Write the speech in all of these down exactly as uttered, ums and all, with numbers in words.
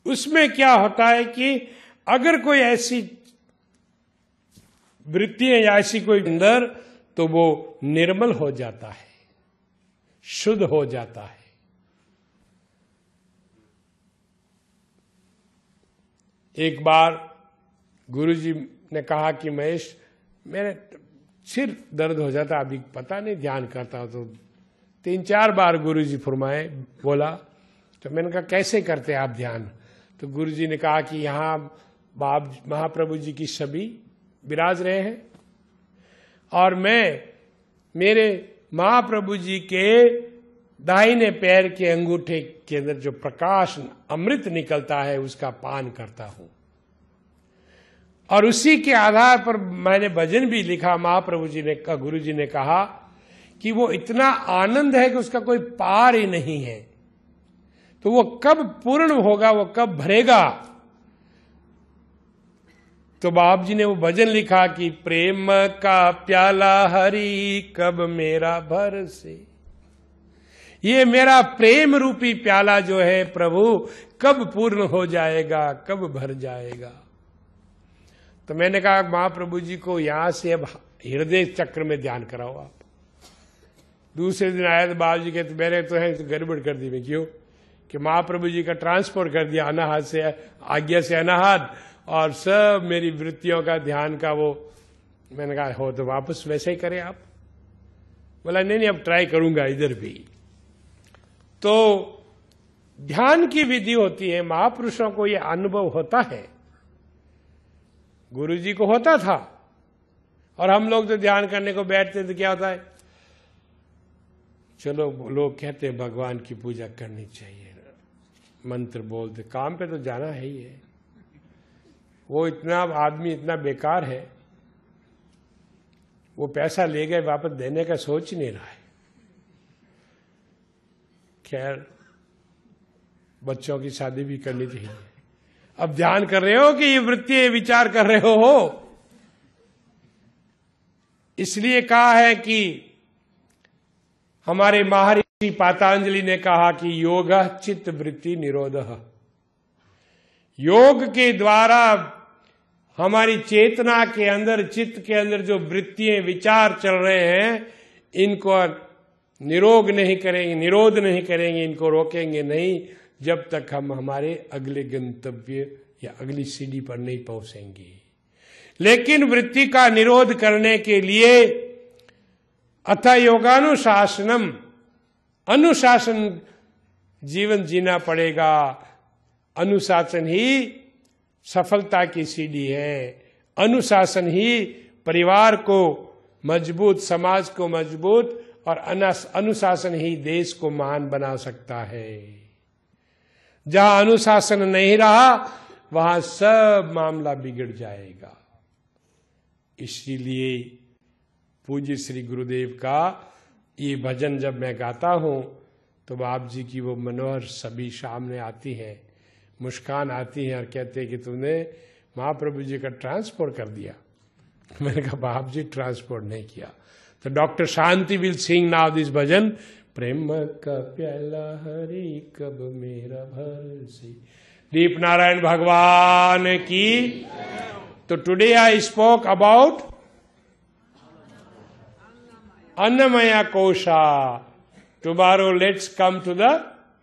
उसमें क्या होता है कि अगर कोई ऐसी वृत्ति है या ऐसी कोई अंदर, तो वो निर्मल हो जाता है, शुद्ध हो जाता है। एक बार गुरुजी ने कहा कि महेश, मेरे सिर दर्द हो जाता, अभी पता नहीं ध्यान करता हो तो। तीन चार बार गुरुजी फरमाए बोला, तो मैंने कहा कैसे करते आप ध्यान? तो गुरुजी ने कहा कि यहाँ बाप महाप्रभु जी की छवि विराज रहे हैं और मैं मेरे महाप्रभु जी के दाहिने पैर के अंगूठे के अंदर जो प्रकाश अमृत निकलता है उसका पान करता हूं, और उसी के आधार पर मैंने भजन भी लिखा। महाप्रभु जी ने कहा, गुरु जी ने कहा कि वो इतना आनंद है कि उसका कोई पार ही नहीं है, तो वो कब पूर्ण होगा, वो कब भरेगा? तो बाप जी ने वो भजन लिखा कि प्रेम का प्याला हरि कब मेरा भर से, ये मेरा प्रेम रूपी प्याला जो है प्रभु कब पूर्ण हो जाएगा, कब भर जाएगा? तो मैंने कहा महाप्रभु जी को यहां से अब हृदय चक्र में ध्यान कराओ आप। दूसरे दिन आया तो बाबू जी कहते मेरे तो है तो गड़बड़ कर दी। मैं क्यों? कि महाप्रभु जी का ट्रांसपोर्ट कर दिया अनाहत से, आज्ञा से अनाहत, और सब मेरी वृत्तियों का ध्यान का वो। मैंने कहा हो तो वापस वैसे ही करें आप। बोला नहीं नहीं अब ट्राई करूंगा इधर भी। तो ध्यान की विधि होती है, महापुरुषों को ये अनुभव होता है, गुरु जी को होता था, और हम लोग तो ध्यान करने को बैठते तो क्या होता है, चलो लोग कहते हैं भगवान की पूजा करनी चाहिए, मंत्र बोलते, काम पे तो जाना है ही है। वो इतना आदमी इतना बेकार है, वो पैसा ले गए वापस देने का सोच ही नहीं रहा है। खैर बच्चों की शादी भी करनी चाहिए। अब ध्यान कर रहे हो कि ये वृत्ति विचार कर रहे हो, इसलिए कहा है कि हमारे महर्षि पातंजलि ने कहा कि योग चित्त वृत्ति निरोधः। योग के द्वारा हमारी चेतना के अंदर, चित्त के अंदर जो वृत्तियां विचार चल रहे हैं, इनको निरोग नहीं करेंगे, निरोध नहीं करेंगे, इनको रोकेंगे नहीं जब तक हम हमारे अगले गंतव्य या अगली सीढ़ी पर नहीं पहुंचेंगे। लेकिन वृत्ति का निरोध करने के लिए अथ योगानुशासनम, अनुशासन जीवन जीना पड़ेगा। अनुशासन ही सफलता की सीढ़ी है। अनुशासन ही परिवार को मजबूत, समाज को मजबूत, और अनुशासन ही देश को महान बना सकता है। जहां अनुशासन नहीं रहा वहां सब मामला बिगड़ जाएगा। इसीलिए पूज्य श्री गुरुदेव का ये भजन जब मैं गाता हूं तो बाप जी की वो मनोहर छवि सामने आती है, मुस्कान आती है, और कहते हैं कि तुमने महाप्रभु जी का ट्रांसपोर्ट कर दिया। मैंने कहा बाप जी ट्रांसपोर्ट नहीं किया। तो doctor Shanti will sing now this भजन, प्रेम का प्याला हरि कब मेरा भर से। दीप नारायण भगवान की। तो today I spoke about अन्नमया kosha. Tomorrow let's come to the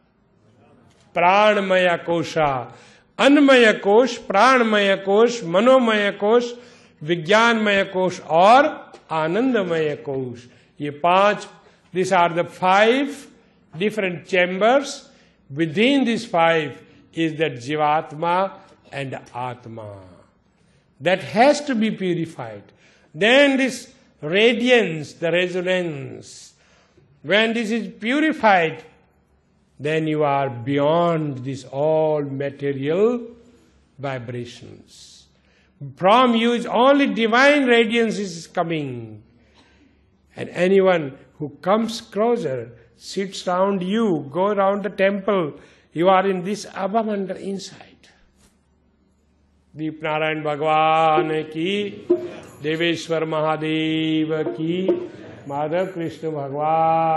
प्राणमय कोशा। अन्नमय कोश, प्राणमय कोश, मनोमय कोश, विज्ञानमय कोश और आनंदमय कोश। ये पांच, these are the five different chambers. Within these five is that Jivatma and Atma that has to be purified. Then this radiance, the resonance, when this is purified, then you are beyond this all material vibrations. From you is only divine radiance is coming. And anyone who comes closer, sits around you, go around the temple, you are in this abhamanda inside. दीप नारायण भगवान की, देवेश्वर महादेव की, माधव कृष्ण भगवान